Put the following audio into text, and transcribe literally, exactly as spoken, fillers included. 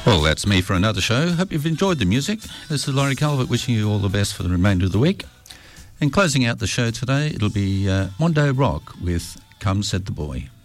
Well, that's me for another show. Hope you've enjoyed the music. This is Laurie Calvert wishing you all the best for the remainder of the week. And closing out the show today, it'll be uh, Mondo Rock with Come Said the Boy.